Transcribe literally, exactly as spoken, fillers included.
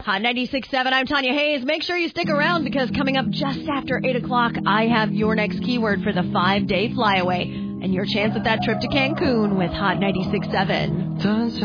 Hot ninety-six point seven, I'm Tanya Hayes. Make sure you stick around because coming up just after eight o'clock, I have your next keyword for the five-day flyaway and your chance at that trip to Cancun with Hot ninety-six point seven.